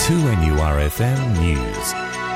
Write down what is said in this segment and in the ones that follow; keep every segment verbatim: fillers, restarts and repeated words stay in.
two N U R F M News.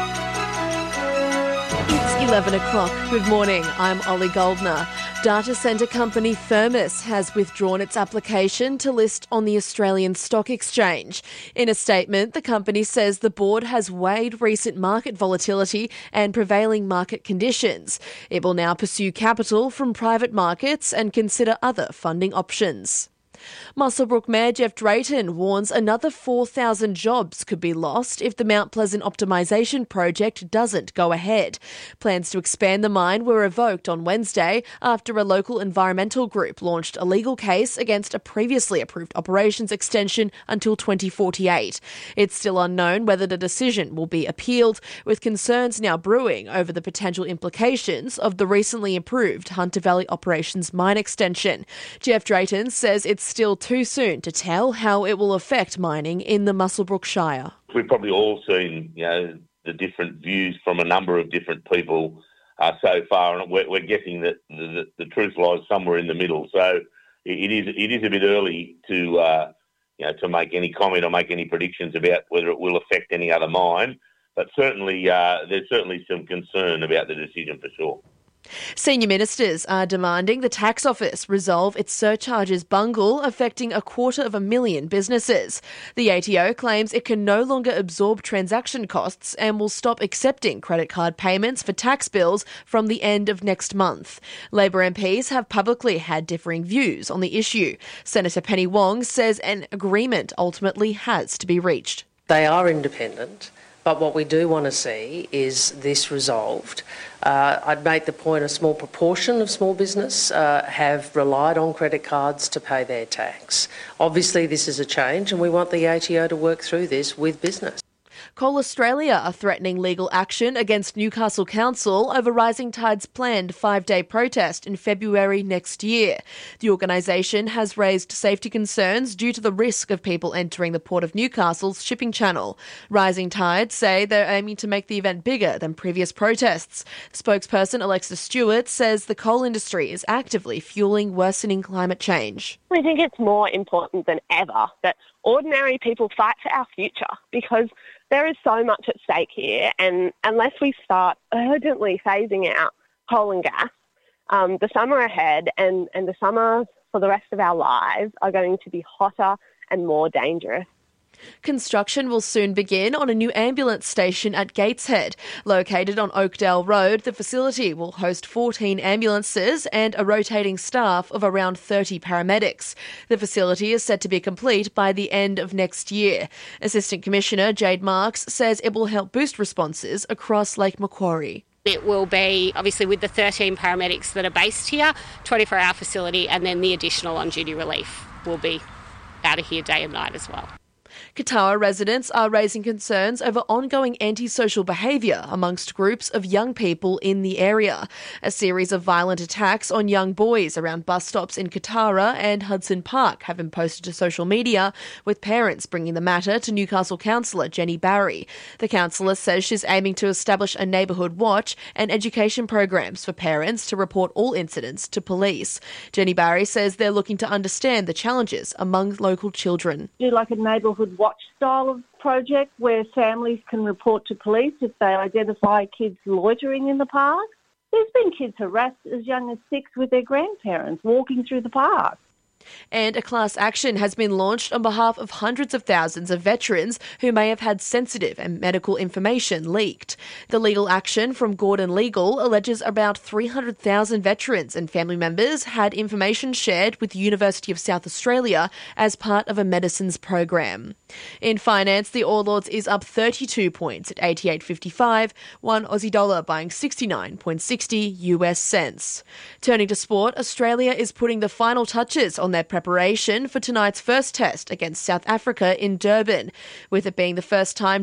It's eleven o'clock. Good morning. I'm Ollie Goldner. Data centre company Firmus has withdrawn its application to list on the Australian Stock Exchange. In a statement, the company says the board has weighed recent market volatility and prevailing market conditions. It will now pursue capital from private markets and consider other funding options. Muswellbrook Mayor Jeff Drayton warns another four thousand jobs could be lost if the Mount Pleasant optimisation project doesn't go ahead. Plans to expand the mine were revoked on Wednesday after a local environmental group launched a legal case against a previously approved operations extension until twenty forty-eight. It's still unknown whether the decision will be appealed, with concerns now brewing over the potential implications of the recently approved Hunter Valley Operations mine extension. Jeff Drayton says it's still too soon to tell how it will affect mining in the Muswellbrook Shire. We've probably all seen, you know, the different views from a number of different people uh, so far, and we're, we're guessing that the, the truth lies somewhere in the middle. So it is it is a bit early to uh, you know to make any comment or make any predictions about whether it will affect any other mine, but certainly uh, there's certainly some concern about the decision for sure. Senior ministers are demanding the tax office resolve its surcharges bungle affecting a quarter of a million businesses. The A T O claims it can no longer absorb transaction costs and will stop accepting credit card payments for tax bills from the end of next month. Labor M Ps have publicly had differing views on the issue. Senator Penny Wong says an agreement ultimately has to be reached. They are independent. But what we do want to see is this resolved. Uh, I'd make the point a small proportion of small business uh, have relied on credit cards to pay their tax. Obviously, this is a change and we want the A T O to work through this with business. Coal Australia are threatening legal action against Newcastle Council over Rising Tide's planned five-day protest in February next year. The organisation has raised safety concerns due to the risk of people entering the Port of Newcastle's shipping channel. Rising Tide say they're aiming to make the event bigger than previous protests. Spokesperson Alexis Stewart says the coal industry is actively fueling worsening climate change. I think it's more important than ever that ordinary people fight for our future, because there is so much at stake here, and unless we start urgently phasing out coal and gas, um, the summer ahead and, and the summer for the rest of our lives are going to be hotter and more dangerous. Construction will soon begin on a new ambulance station at Gateshead. Located on Oakdale Road, the facility will host fourteen ambulances and a rotating staff of around thirty paramedics. The facility is set to be complete by the end of next year. Assistant Commissioner Jade Marks says it will help boost responses across Lake Macquarie. It will be, obviously, with the thirteen paramedics that are based here, twenty-four hour facility, and then the additional on-duty relief will be out of here day and night as well. Katawa residents are raising concerns over ongoing antisocial behaviour amongst groups of young people in the area. A series of violent attacks on young boys around bus stops in Katawa and Hudson Park have been posted to social media, with parents bringing the matter to Newcastle councillor Jenny Barry. The councillor says she's aiming to establish a neighbourhood watch and education programs for parents to report all incidents to police. Jenny Barry says they're looking to understand the challenges among local children. Do like a neighbourhood watch style of project where families can report to police if they identify kids loitering in the park. There's been kids harassed as young as six with their grandparents walking through the park. And a class action has been launched on behalf of hundreds of thousands of veterans who may have had sensitive and medical information leaked. The legal action from Gordon Legal alleges about three hundred thousand veterans and family members had information shared with the University of South Australia as part of a medicines program. In finance, the All Ords is up thirty-two points at eighty-eight fifty-five, one Aussie dollar buying sixty-nine sixty U S cents. Turning to sport, Australia is putting the final touches on their preparation for tonight's first test against South Africa in Durban, with it being the first time